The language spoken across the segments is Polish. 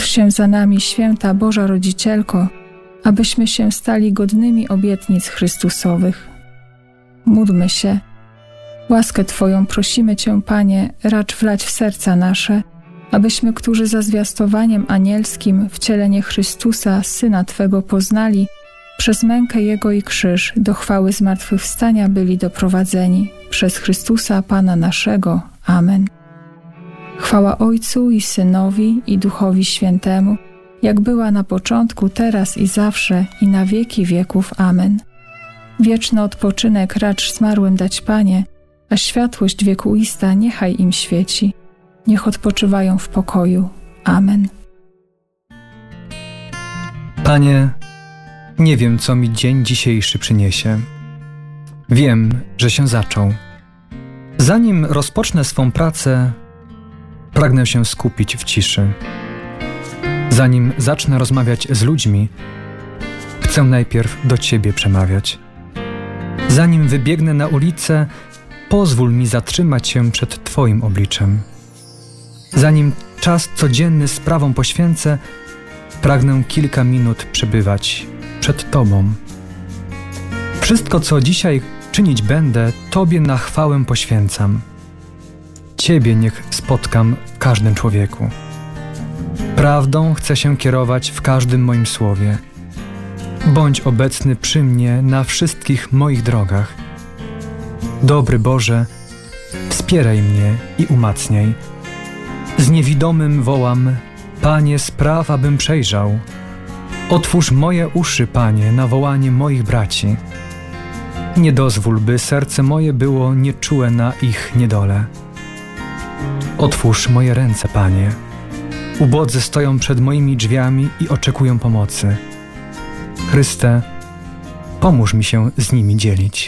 Módl się za nami, święta Boża Rodzicielko, abyśmy się stali godnymi obietnic Chrystusowych. Módlmy się. Łaskę Twoją prosimy Cię, Panie, racz wlać w serca nasze, abyśmy, którzy za zwiastowaniem anielskim wcielenie Chrystusa, Syna Twego poznali, przez mękę Jego i krzyż do chwały zmartwychwstania byli doprowadzeni. Przez Chrystusa Pana naszego. Amen. Chwała Ojcu i Synowi i Duchowi Świętemu, jak była na początku, teraz i zawsze, i na wieki wieków. Amen. Wieczny odpoczynek racz zmarłym dać, Panie, a światłość wiekuista niechaj im świeci. Niech odpoczywają w pokoju. Amen. Panie, nie wiem, co mi dzień dzisiejszy przyniesie. Wiem, że się zaczął. Zanim rozpocznę swą pracę, pragnę się skupić w ciszy. Zanim zacznę rozmawiać z ludźmi, chcę najpierw do Ciebie przemawiać. Zanim wybiegnę na ulicę, pozwól mi zatrzymać się przed Twoim obliczem. Zanim czas codzienny sprawom poświęcę, pragnę kilka minut przebywać przed Tobą. Wszystko, co dzisiaj czynić będę, Tobie na chwałę poświęcam. Ciebie niech spotkam w każdym człowieku. Prawdą chcę się kierować w każdym moim słowie. Bądź obecny przy mnie na wszystkich moich drogach. Dobry Boże, wspieraj mnie i umacniaj. Z niewidomym wołam: Panie, spraw, abym przejrzał. Otwórz moje uszy, Panie, na wołanie moich braci. Nie dozwól, by serce moje było nieczułe na ich niedole. Otwórz moje ręce, Panie. Ubodzy stoją przed moimi drzwiami i oczekują pomocy. Chryste, pomóż mi się z nimi dzielić.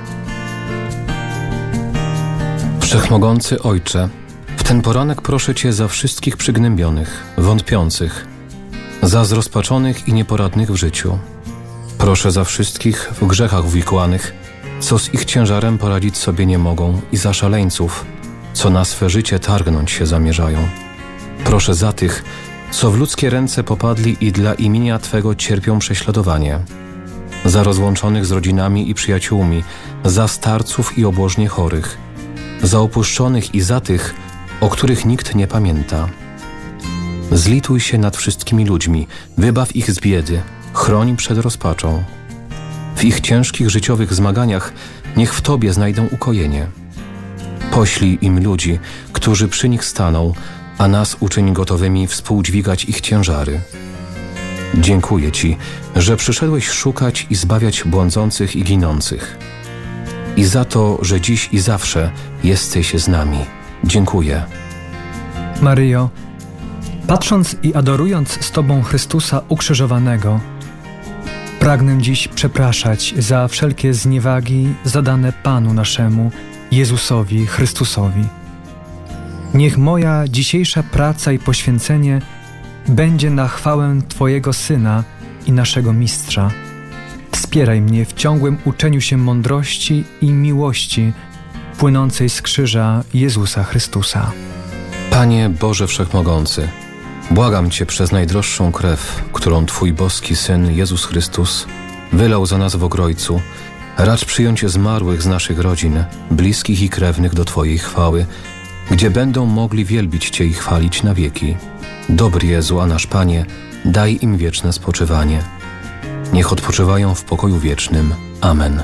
Wszechmogący Ojcze, w ten poranek proszę Cię za wszystkich przygnębionych, wątpiących, za zrozpaczonych i nieporadnych w życiu. Proszę za wszystkich w grzechach uwikłanych, co z ich ciężarem poradzić sobie nie mogą, i za szaleńców, co na swe życie targnąć się zamierzają. Proszę za tych, co w ludzkie ręce popadli i dla imienia Twego cierpią prześladowanie. Za rozłączonych z rodzinami i przyjaciółmi, za starców i obłożnie chorych, za opuszczonych i za tych, o których nikt nie pamięta. Zlituj się nad wszystkimi ludźmi, wybaw ich z biedy, chroń przed rozpaczą. W ich ciężkich życiowych zmaganiach niech w Tobie znajdą ukojenie. Poślij im ludzi, którzy przy nich staną, a nas uczyń gotowymi współdźwigać ich ciężary. Dziękuję Ci, że przyszedłeś szukać i zbawiać błądzących i ginących. I za to, że dziś i zawsze jesteś z nami. Dziękuję. Maryjo, patrząc i adorując z Tobą Chrystusa ukrzyżowanego, pragnę dziś przepraszać za wszelkie zniewagi zadane Panu naszemu, Jezusowi Chrystusowi. Niech moja dzisiejsza praca i poświęcenie będzie na chwałę Twojego Syna i naszego Mistrza. Wspieraj mnie w ciągłym uczeniu się mądrości i miłości płynącej z krzyża Jezusa Chrystusa. Panie Boże Wszechmogący, błagam Cię przez najdroższą krew, którą Twój boski Syn Jezus Chrystus wylał za nas w Ogrojcu, racz przyjąć zmarłych z naszych rodzin, bliskich i krewnych do Twojej chwały, gdzie będą mogli wielbić Cię i chwalić na wieki. Dobry Jezu, a nasz Panie, daj im wieczne spoczywanie. Niech odpoczywają w pokoju wiecznym. Amen.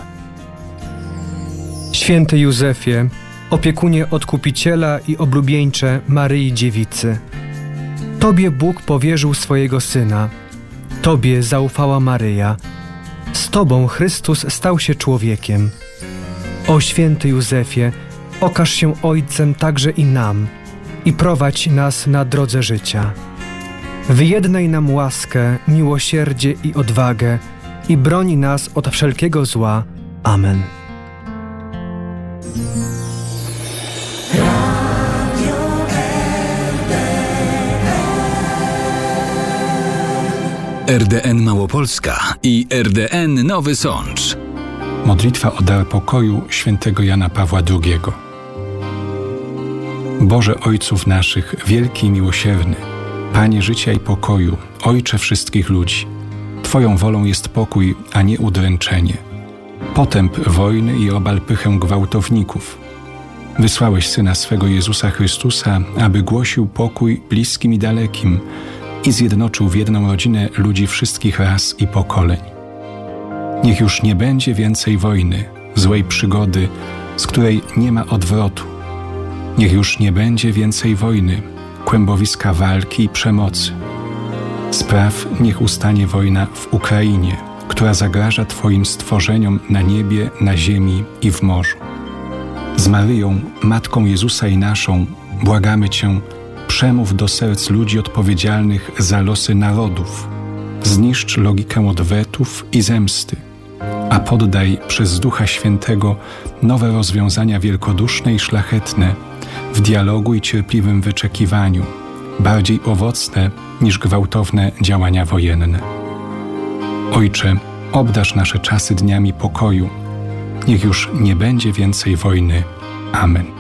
Święty Józefie, opiekunie Odkupiciela i oblubieńcze Maryi Dziewicy, Tobie Bóg powierzył swojego Syna, Tobie zaufała Maryja, z Tobą Chrystus stał się człowiekiem. O święty Józefie, okaż się Ojcem także i nam i prowadź nas na drodze życia. Wyjednaj nam łaskę, miłosierdzie i odwagę i broń nas od wszelkiego zła. Amen. RDN Małopolska i RDN Nowy Sącz. Modlitwa o dar pokoju świętego Jana Pawła II. Boże Ojców naszych, wielki i miłosierny, Panie życia i pokoju, Ojcze wszystkich ludzi, Twoją wolą jest pokój, a nie udręczenie. Potęp wojny i obal pychę gwałtowników. Wysłałeś Syna swego Jezusa Chrystusa, aby głosił pokój bliskim i dalekim i zjednoczył w jedną rodzinę ludzi wszystkich ras i pokoleń. Niech już nie będzie więcej wojny, złej przygody, z której nie ma odwrotu. Niech już nie będzie więcej wojny, kłębowiska walki i przemocy. Spraw, niech ustanie wojna w Ukrainie, która zagraża Twoim stworzeniom na niebie, na ziemi i w morzu. Z Maryją, Matką Jezusa i naszą, błagamy Cię, przemów do serc ludzi odpowiedzialnych za losy narodów. Zniszcz logikę odwetów i zemsty, a poddaj przez Ducha Świętego nowe rozwiązania wielkoduszne i szlachetne w dialogu i cierpliwym wyczekiwaniu, bardziej owocne niż gwałtowne działania wojenne. Ojcze, obdarz nasze czasy dniami pokoju. Niech już nie będzie więcej wojny. Amen.